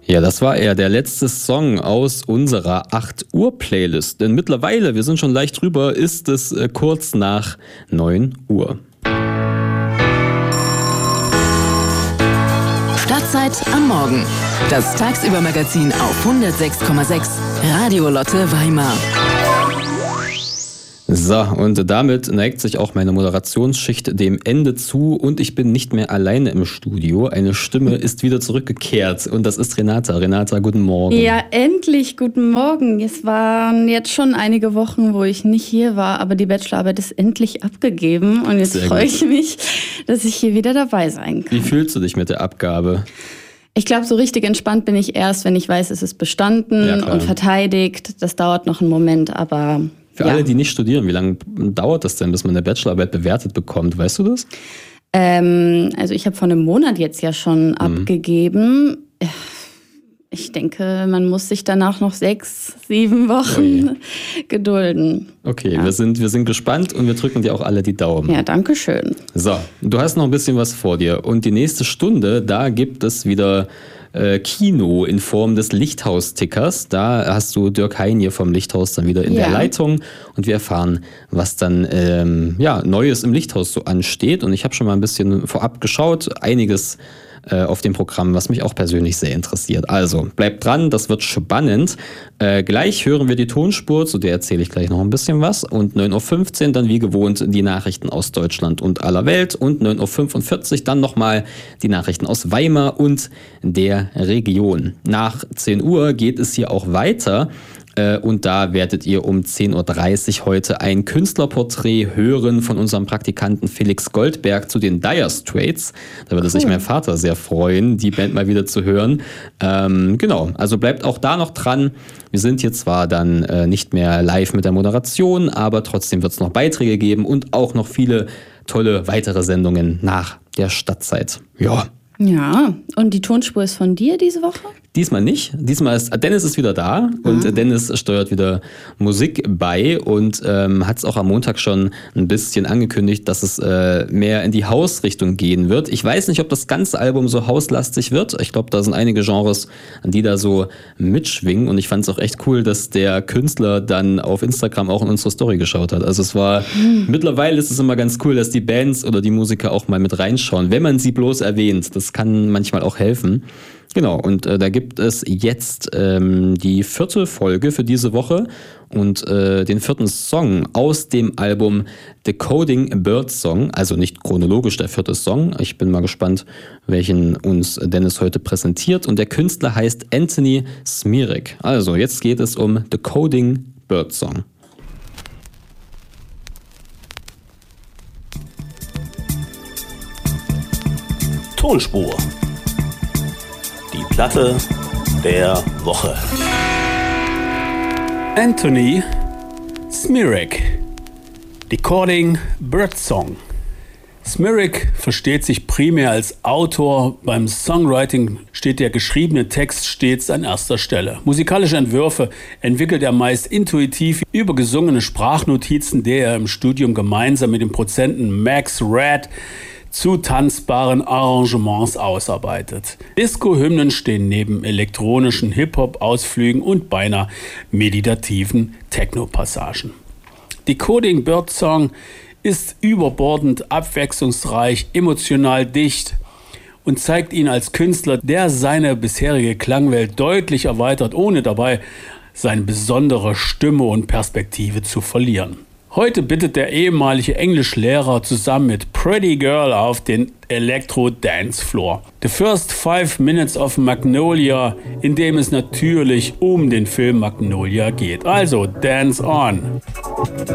Ja, das war er, der letzte Song aus unserer 8 Uhr Playlist. Denn mittlerweile, wir sind schon leicht drüber, ist es kurz nach 9 Uhr. Stadtzeit am Morgen. Das Tagsüber-Magazin auf 106,6 Radio Lotte Weimar. So, und damit neigt sich auch meine Moderationsschicht dem Ende zu und ich bin nicht mehr alleine im Studio. Eine Stimme ist wieder zurückgekehrt und das ist Renata. Renata, guten Morgen. Ja, endlich guten Morgen. Es waren jetzt schon einige Wochen, wo ich nicht hier war, aber die Bachelorarbeit ist endlich abgegeben und jetzt freue ich mich, dass ich hier wieder dabei sein kann. Wie fühlst du dich mit der Abgabe? Ich glaube, so richtig entspannt bin ich erst, wenn ich weiß, es ist bestanden und verteidigt. Das dauert noch einen Moment, aber... Für alle, die nicht studieren, wie lange dauert das denn, bis man eine Bachelorarbeit bewertet bekommt? Weißt du das? Also ich habe vor einem Monat jetzt ja schon abgegeben. Ich denke, man muss sich danach noch 6-7 Wochen gedulden. Okay, ja. wir sind gespannt und wir drücken dir auch alle die Daumen. Ja, danke schön. So, du hast noch ein bisschen was vor dir. Und die nächste Stunde, da gibt es wieder Kino in Form des Lichthaus-Tickers. Da hast du Dirk Hein hier vom Lichthaus dann wieder in der Leitung und wir erfahren, was dann Neues im Lichthaus so ansteht. Und ich habe schon mal ein bisschen vorab geschaut, einiges auf dem Programm, was mich auch persönlich sehr interessiert. Also, bleibt dran, das wird spannend. Gleich hören wir die Tonspur, zu der erzähle ich gleich noch ein bisschen was. Und 9.15 Uhr dann wie gewohnt die Nachrichten aus Deutschland und aller Welt. Und 9.45 Uhr dann nochmal die Nachrichten aus Weimar und der Region. Nach 10 Uhr geht es hier auch weiter. Und da werdet ihr um 10.30 Uhr heute ein Künstlerporträt hören von unserem Praktikanten Felix Goldberg zu den Dire Straits. Da würde sich mein Vater sehr freuen, die Band mal wieder zu hören. Genau, also bleibt auch da noch dran. Wir sind hier zwar dann nicht mehr live mit der Moderation, aber trotzdem wird es noch Beiträge geben und auch noch viele tolle weitere Sendungen nach der Stadtzeit. Ja, und die Tonspur ist von dir diese Woche? Diesmal nicht. Diesmal ist Dennis wieder da und Dennis steuert wieder Musik bei und hat es auch am Montag schon ein bisschen angekündigt, dass es mehr in die House-Richtung gehen wird. Ich weiß nicht, ob das ganze Album so hauslastig wird. Ich glaube, da sind einige Genres, die da so mitschwingen und ich fand es auch echt cool, dass der Künstler dann auf Instagram auch in unsere Story geschaut hat. Also es war, mittlerweile ist es immer ganz cool, dass die Bands oder die Musiker auch mal mit reinschauen, wenn man sie bloß erwähnt. Das kann manchmal auch helfen. Genau, und da gibt es jetzt die 4. Folge für diese Woche und den 4. Song aus dem Album Decoding Birdsong, also nicht chronologisch der 4. Song. Ich bin mal gespannt, welchen uns Dennis heute präsentiert. Und der Künstler heißt Anthony Smirik. Also, jetzt geht es um Decoding Birdsong. Tonspur. Die Platte der Woche. Anthony Smirik. Decoding Birdsong. Smirik versteht sich primär als Autor. Beim Songwriting steht der geschriebene Text stets an erster Stelle. Musikalische Entwürfe entwickelt er meist intuitiv über gesungene Sprachnotizen, die er im Studium gemeinsam mit dem Produzenten Max Red zu tanzbaren Arrangements ausarbeitet. Disco-Hymnen stehen neben elektronischen Hip-Hop-Ausflügen und beinahe meditativen Techno-Passagen. Decoding Birdsong ist überbordend abwechslungsreich, emotional dicht und zeigt ihn als Künstler, der seine bisherige Klangwelt deutlich erweitert, ohne dabei seine besondere Stimme und Perspektive zu verlieren. Heute bittet der ehemalige Englischlehrer zusammen mit Pretty Girl auf den Elektro-Dance-Floor. The First 5 Minutes of Magnolia, in dem es natürlich um den Film Magnolia geht. Also, dance on!